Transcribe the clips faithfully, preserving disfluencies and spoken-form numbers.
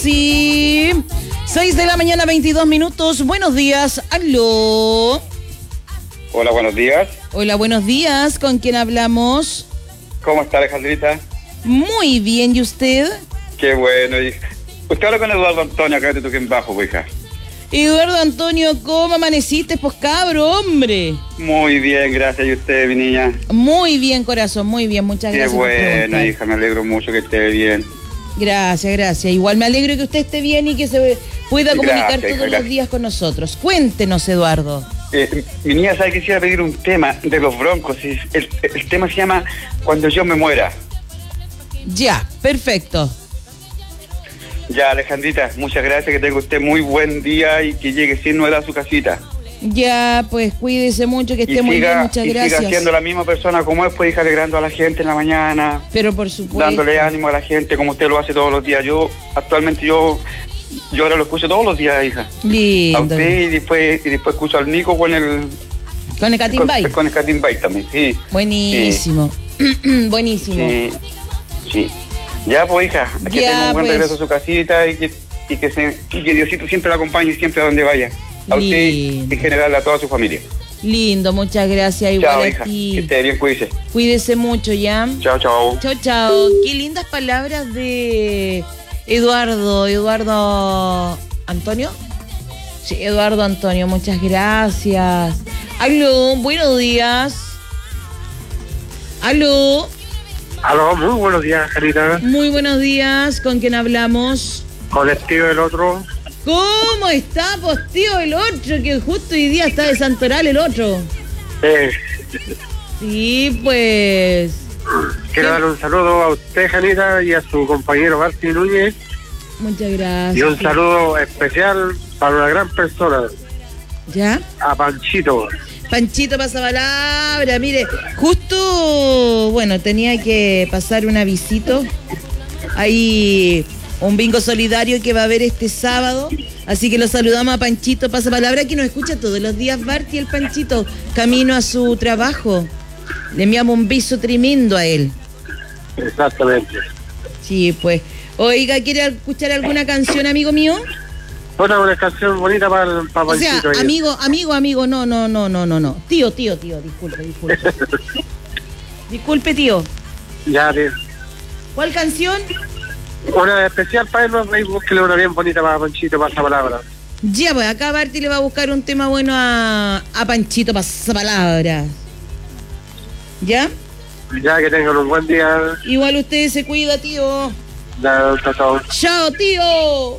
Sí, seis de la mañana, veintidós minutos. Buenos días, aló. Hola, buenos días. Hola, buenos días. ¿Con quién hablamos? ¿Cómo está, Alejandrita? Muy bien, ¿y usted? Qué bueno, hija. Usted habla con Eduardo Antonio, acá de Tuquén Bajo, pues, hija. Eduardo Antonio, ¿cómo amaneciste, pues cabro, hombre? Muy bien, gracias. ¿Y usted, mi niña? Muy bien, corazón, muy bien. Muchas Qué gracias. Qué buena, hija. Me alegro mucho que esté bien. Gracias, gracias. Igual me alegro que usted esté bien y que se pueda comunicar gracias, todos hija, los gracias. días con nosotros. Cuéntenos, Eduardo. Eh, mi niña sabe que quisiera pedir un tema de los Broncos. El, el, el tema se llama Cuando yo me muera. Ya, perfecto. Ya, Alejandrita, muchas gracias. Que tenga usted muy buen día y que llegue sin novedad a su casita. Ya, pues cuídese mucho, que esté y muy siga, bien, muchas y gracias. siga siendo la misma persona como es, pues, hija, alegrando a la gente en la mañana. Pero por supuesto. Dándole ánimo a la gente como usted lo hace todos los días. Yo, actualmente, yo yo ahora lo escucho todos los días, hija. Lindo. A usted y después, y después escucho al Nico con el... Con el Catimbay. Con, con el Catimbay también, sí. Buenísimo. Sí. Buenísimo. Sí, sí. Ya, pues, hija, que Ya, tenga un buen pues. regreso a su casita y que, y que, se, y que Diosito siempre la acompañe siempre a donde vaya. A usted y en general a toda su familia. Lindo, muchas gracias. Igual Chao, a hija, ti. que esté bien, cuídese. Cuídese mucho, ¿ya? Chao, chao. Chao, chao. Qué lindas palabras de Eduardo. Eduardo Antonio. Sí, Eduardo Antonio, muchas gracias. Aló, buenos días. Aló. Aló, muy buenos días, Jarita. Muy buenos días. ¿Con quién hablamos? Con el tío del otro. ¿Cómo está, pues, tío, el otro? Que justo hoy día está de Santoral el otro. Eh, Sí, pues. quiero ¿Qué? darle un saludo a usted, Janita, y a su compañero Barty Núñez. Muchas gracias. Y un saludo especial para una gran persona, ¿Ya? a Panchito. Panchito Pasapalabra, mire, justo, bueno, tenía que pasar un avisito. Hay un bingo solidario que va a haber este sábado, así que lo saludamos a Panchito Pasapalabra, que nos escucha todos los días, Barty, el Panchito, camino a su trabajo. Le enviamos un beso tremendo a él. Exactamente. Sí, pues. Oiga, ¿quiere escuchar alguna canción, amigo mío? Una, una canción bonita para, para O sea, Panchito. ahí. amigo, amigo, amigo, no, no, no, no, no, no. Tío, tío, tío, disculpe, disculpe. Disculpe, tío. Ya, tío. ¿Cuál canción? Una especial para él, ahí búsquele una bien bonita para Panchito, para esa palabra. Ya, pues acá Barty le va a buscar un tema bueno a, a Panchito Pasapalabra. ¿Ya? Ya, que tengan un buen día. Igual usted se cuida, tío. Ya, chao, chao. ¡Chao, tío!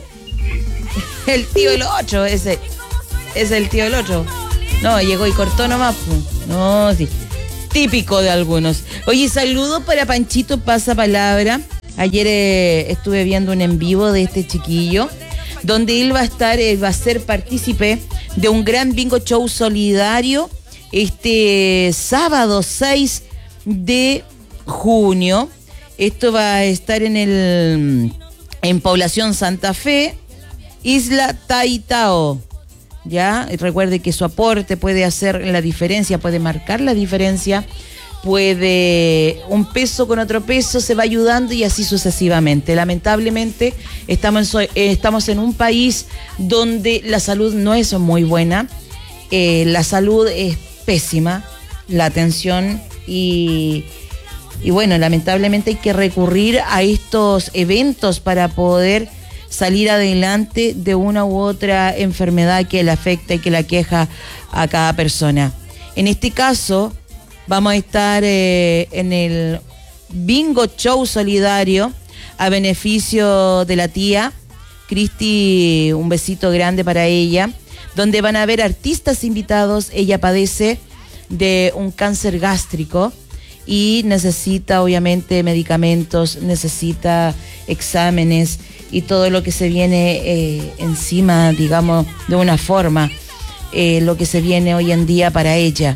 El tío del ocho, ese. Es el tío del ocho. No, llegó y cortó nomás. Pues. No, sí. Típico de algunos. Oye, saludo para Panchito Pasapalabra. Ayer eh, estuve viendo un en vivo de este chiquillo, donde él va a estar, eh, va a ser partícipe de un gran bingo show solidario este sábado seis de junio. Esto va a estar en el en Población Santa Fe, Isla Taitao. Ya, y recuerde que su aporte puede hacer la diferencia, puede marcar la diferencia, puede un peso con otro peso se va ayudando y así sucesivamente. Lamentablemente estamos en, estamos en un país donde la salud no es muy buena, eh, la salud es pésima, la atención y, y bueno, lamentablemente hay que recurrir a estos eventos para poder salir adelante de una u otra enfermedad que le afecta y que la queja a cada persona. En este caso, vamos a estar eh, en el Bingo Show Solidario a beneficio de la tía Cristi, un besito grande para ella, donde van a haber artistas invitados. Ella padece de un cáncer gástrico y necesita obviamente medicamentos, necesita exámenes y todo lo que se viene eh, encima, digamos, de una forma, eh, lo que se viene hoy en día para ella.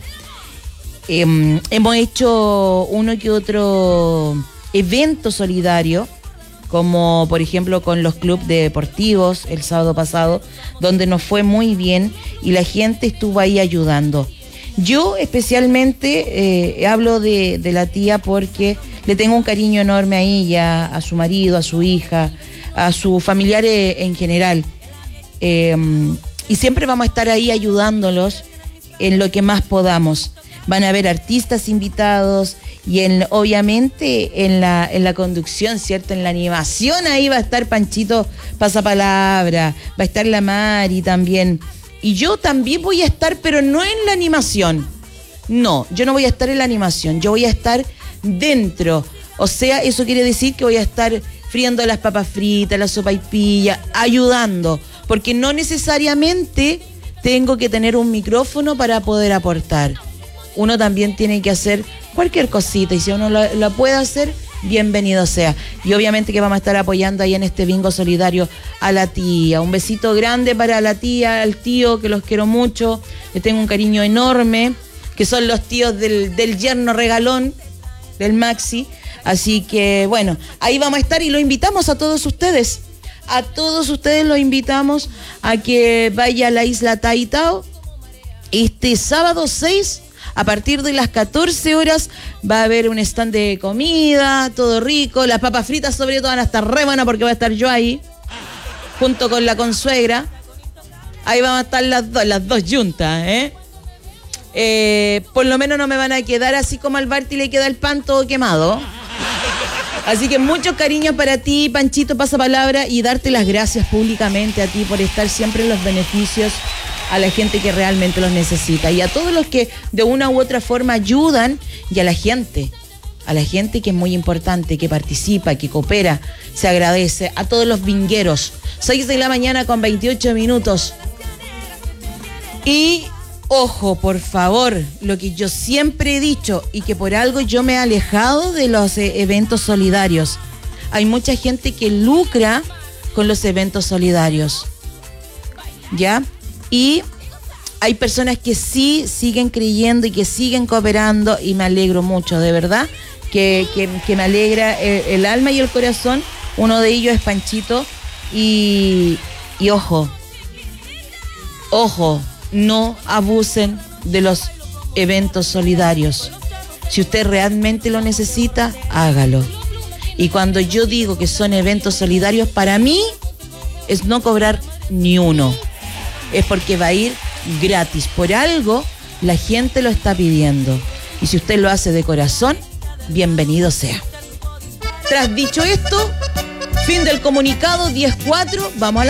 Eh, hemos hecho uno que otro evento solidario, como por ejemplo con los clubes deportivos el sábado pasado, donde nos fue muy bien y la gente estuvo ahí ayudando. Yo especialmente eh, hablo de, de la tía porque le tengo un cariño enorme a ella, a su marido, a su hija, a sus familiares en general. Eh, y siempre vamos a estar ahí ayudándolos en lo que más podamos. Van a haber artistas invitados y en, obviamente en la, en la conducción, ¿cierto? En la animación ahí va a estar Panchito Pasapalabra, va a estar la Mari también. Y yo también voy a estar, pero no en la animación. No, yo no voy a estar en la animación, yo voy a estar dentro. O sea, eso quiere decir que voy a estar friendo las papas fritas, la sopaipilla, ayudando. Porque no necesariamente tengo que tener un micrófono para poder aportar. Uno también tiene que hacer cualquier cosita y si uno lo, lo puede hacer, bienvenido sea. Y obviamente que vamos a estar apoyando ahí en este bingo solidario a la tía. Un besito grande para la tía, al tío, que los quiero mucho, que tengo un cariño enorme, que son los tíos del, del yerno regalón, del Maxi. Así que bueno, ahí vamos a estar y lo invitamos a todos ustedes. A todos ustedes los invitamos a que vaya a la isla Taitao este sábado seis. A partir de las catorce horas va a haber un stand de comida, todo rico. Las papas fritas sobre todo van a estar re buenas porque voy a estar yo ahí, junto con la consuegra. Ahí vamos a estar las dos, las dos juntas, ¿eh? Eh, por lo menos no me van a quedar así como al Barty le queda el pan todo quemado. Así que muchos cariños para ti, Panchito Pasapalabra, y darte las gracias públicamente a ti por estar siempre en los beneficios a la gente que realmente los necesita y a todos los que de una u otra forma ayudan y a la gente, a la gente que es muy importante, que participa, que coopera, se agradece, a todos los vingueros. seis de la mañana con veintiocho minutos. Y ojo, por favor, lo que yo siempre he dicho y que por algo yo me he alejado de los eh, eventos solidarios. Hay mucha gente que lucra con los eventos solidarios, ¿ya? Y hay personas que sí siguen creyendo y que siguen cooperando y me alegro mucho, de verdad, que, que, que me alegra el, el alma y el corazón. Uno de ellos es Panchito y, y ojo, ojo, no abusen de los eventos solidarios. Si usted realmente lo necesita, hágalo. Y cuando yo digo que son eventos solidarios, para mí es no cobrar ni uno. Es porque va a ir gratis. Por algo la gente lo está pidiendo. Y si usted lo hace de corazón, bienvenido sea. Tras dicho esto, fin del comunicado diez cuatro, vamos a la